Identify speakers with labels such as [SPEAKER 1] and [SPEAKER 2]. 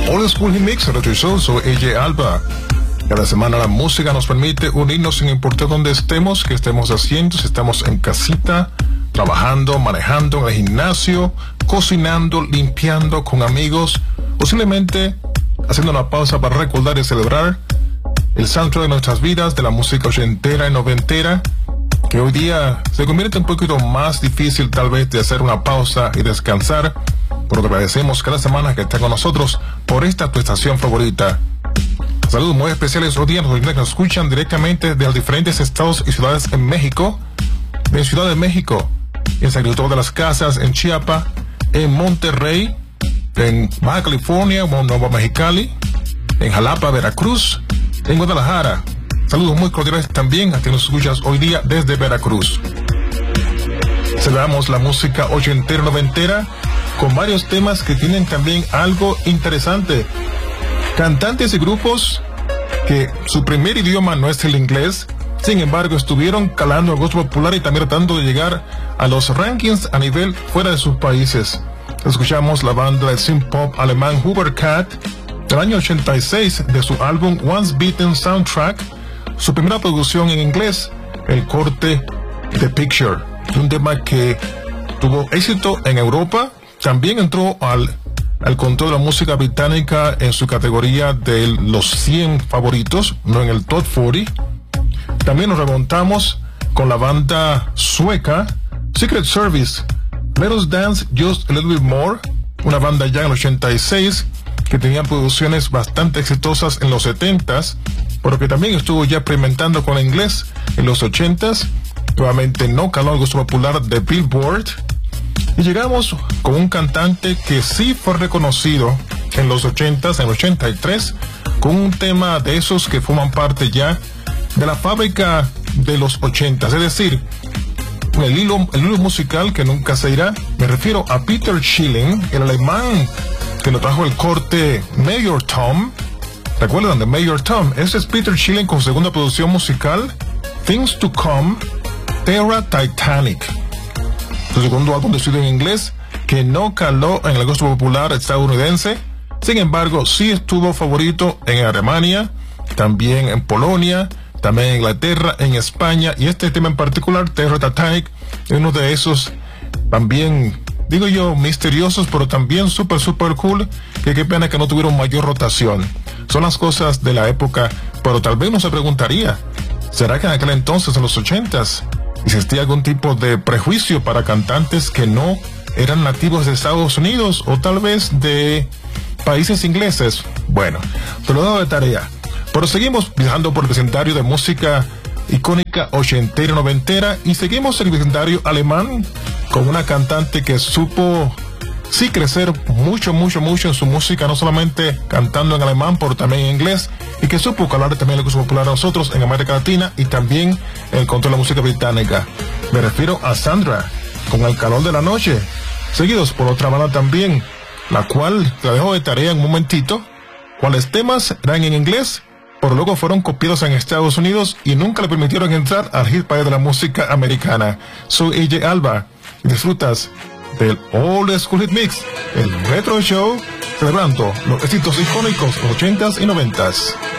[SPEAKER 1] Old School Hit Mix, Retro Show, soy AJ Alba. Cada semana la música nos permite unirnos sin importar dónde estemos, qué estemos haciendo, si estamos en casita, trabajando, manejando, en el gimnasio, cocinando, limpiando con amigos, o simplemente haciendo una pausa para recordar y celebrar el soundtrack de nuestras vidas, de la música ochentera y noventera, que hoy día se convierte un poquito más difícil tal vez de hacer una pausa y descansar, pero te agradecemos cada semana que está con nosotros por esta tu estación favorita. Saludos muy especiales hoy día a los que nos escuchan directamente de los diferentes estados y ciudades en México, en Ciudad de México, en San Cristóbal de las Casas, en Chiapas, en Monterrey, en Baja California, Nueva Mexicali, en Jalapa, Veracruz, en Guadalajara. Saludos muy cordiales también a quien nos escuchas hoy día desde Veracruz. Celebramos la música ochentera, noventera, con varios temas que tienen también algo interesante. Cantantes y grupos que su primer idioma no es el inglés, sin embargo estuvieron calando el gospel popular y también tratando de llegar a los rankings a nivel fuera de sus países. Escuchamos la banda de synth pop alemán Hubercat del año 86 de su álbum Once Beaten Soundtrack, su primera producción en inglés, el corte The Picture, un tema que tuvo éxito en Europa. También entró al control de la música británica en su categoría de los 100 favoritos, no en el Top 40. También nos remontamos con la banda sueca Secret Service, Let Us Dance Just a Little Bit More, una banda ya en el 86 que tenía producciones bastante exitosas en los 70s, pero que también estuvo ya experimentando con el inglés en los 80s. Nuevamente no caló el gusto popular de Billboard. Y llegamos con un cantante que sí fue reconocido en los 80s, en el 83, con un tema de esos que forman parte ya de la fábrica de los 80s, es decir, el hilo musical que nunca se irá. Me refiero a Peter Schilling, el alemán que nos trajo el corte Major Tom. ¿Recuerdan de Major Tom? Ese es Peter Schilling con su segunda producción musical, Things to Come, Terra Titanic. Su segundo álbum de estudio en inglés, que no caló en el gusto popular estadounidense. Sin embargo, sí estuvo favorito en Alemania, también en Polonia, también en Inglaterra, en España. Y este tema en particular, Terra Titanic, es uno de esos también, digo yo, misteriosos, pero también súper cool, que qué pena que no tuvieron mayor rotación. Son las cosas de la época, pero tal vez uno se preguntaría, ¿será que en aquel entonces, en los 80s, existía algún tipo de prejuicio para cantantes que no eran nativos de Estados Unidos o tal vez de países ingleses? Bueno, te lo he dado de tarea. Pero seguimos viajando por el vecindario de música icónica ochentera y noventera y seguimos en el vecindario alemán con una cantante que supo sí crecer mucho en su música, no solamente cantando en alemán, pero también en inglés, y que supo calar también el gusto popular a nosotros en América Latina y también en el control de la música británica. Me refiero a Sandra, con El Calor de la Noche, seguidos por otra banda también, la cual te dejo de tarea en un momentito, cuáles temas eran en inglés, pero luego fueron copiados en Estados Unidos y nunca le permitieron entrar al hit parade de la música americana. Soy AJ Alba y disfrutas del Old School Hit Mix, el Retro Show, celebrando los éxitos icónicos de los 80s y 90s.